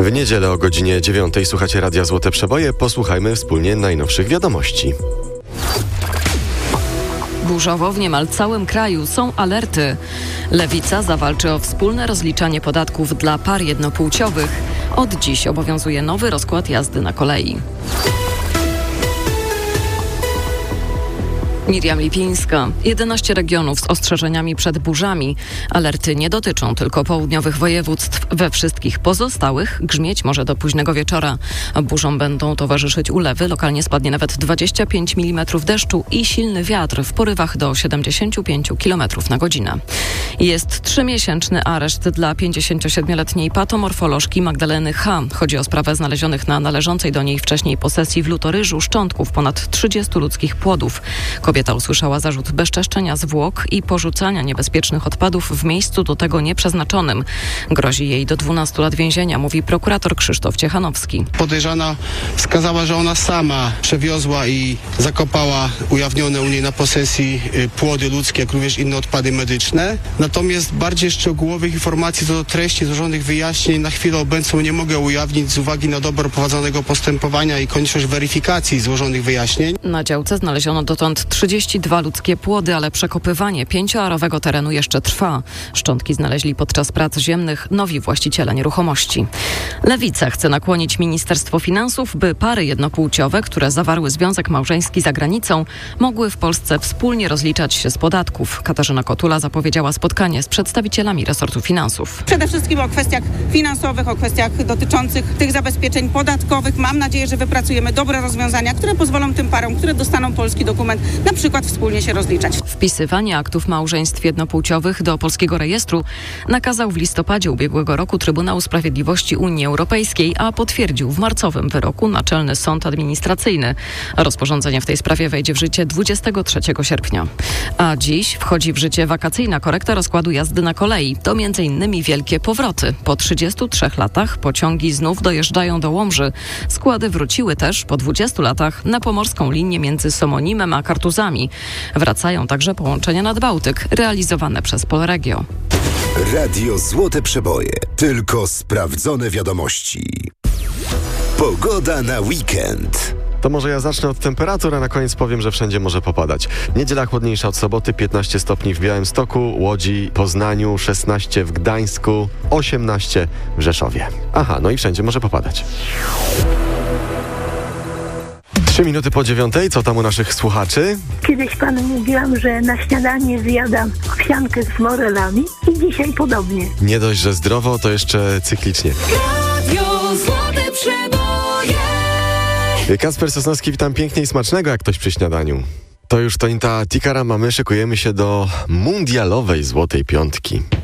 W niedzielę o godzinie 9 słuchacie Radia Złote Przeboje. Posłuchajmy wspólnie najnowszych wiadomości. Burzowo w niemal całym kraju są alerty. Lewica zawalczy o wspólne rozliczanie podatków dla par jednopłciowych. Od dziś obowiązuje nowy rozkład jazdy na kolei. Miriam Lipińska. 11 regionów z ostrzeżeniami przed burzami. Alerty nie dotyczą tylko południowych województw. We wszystkich pozostałych grzmieć może do późnego wieczora. Burzom będą towarzyszyć ulewy. Lokalnie spadnie nawet 25 mm deszczu i silny wiatr w porywach do 75 km na godzinę. Jest 3-miesięczny areszt dla 57-letniej patomorfolożki Magdaleny H. Chodzi o sprawę znalezionych na należącej do niej wcześniej posesji w Lutoryżu szczątków ponad 30 ludzkich płodów. Kobieta usłyszała zarzut bezczeszczenia zwłok i porzucania niebezpiecznych odpadów w miejscu do tego nieprzeznaczonym. Grozi jej do 12 lat więzienia, mówi prokurator Krzysztof Ciechanowski. Podejrzana wskazała, że ona sama przewiozła i zakopała ujawnione u niej na posesji płody ludzkie, jak również inne odpady medyczne. Natomiast bardziej szczegółowych informacji co do treści złożonych wyjaśnień na chwilę obecną nie mogę ujawnić z uwagi na dobro prowadzonego postępowania i konieczność weryfikacji złożonych wyjaśnień. Na działce znaleziono dotąd 32 ludzkie płody, ale przekopywanie 5-arowego terenu jeszcze trwa. Szczątki znaleźli podczas prac ziemnych nowi właściciele nieruchomości. Lewica chce nakłonić Ministerstwo Finansów, by pary jednopłciowe, które zawarły związek małżeński za granicą, mogły w Polsce wspólnie rozliczać się z podatków. Katarzyna Kotula zapowiedziała spotkanie z przedstawicielami resortu finansów. Przede wszystkim o kwestiach finansowych, o kwestiach dotyczących tych zabezpieczeń podatkowych. Mam nadzieję, że wypracujemy dobre rozwiązania, które pozwolą tym parom, które dostaną polski dokument, na przykład wspólnie się rozliczać. Wpisywanie aktów małżeństw jednopłciowych do polskiego rejestru nakazał w listopadzie ubiegłego roku Trybunał Sprawiedliwości Unii Europejskiej, a potwierdził w marcowym wyroku Naczelny Sąd Administracyjny. Rozporządzenie w tej sprawie wejdzie w życie 23 sierpnia. A dziś wchodzi w życie wakacyjna korekta rozkładu jazdy na kolei. To m.in. wielkie powroty. Po 33 latach pociągi znów dojeżdżają do Łomży. Składy wróciły też po 20 latach na pomorską linię między Somonimem a Kartuzami. Wracają także połączenia nad Bałtyk, realizowane przez Polregio. Radio Złote Przeboje. Tylko sprawdzone wiadomości. Pogoda na weekend. To może ja zacznę od temperatur, a na koniec powiem, że wszędzie może popadać. Niedziela chłodniejsza od soboty, 15 stopni w Białymstoku, Łodzi, Poznaniu, 16 w Gdańsku, 18 w Rzeszowie. Aha, no i wszędzie może popadać. 3 minuty po 9. Co tam u naszych słuchaczy? Kiedyś panu mówiłam, że na śniadanie zjadam owsiankę z morelami i dzisiaj podobnie. Nie dość, że zdrowo, to jeszcze cyklicznie. Radio Złote Przeboje. Kacper Sosnowski, witam pięknie i smacznego, jak ktoś przy śniadaniu. To już Tonita Tikarama, my szykujemy się do mundialowej Złotej Piątki.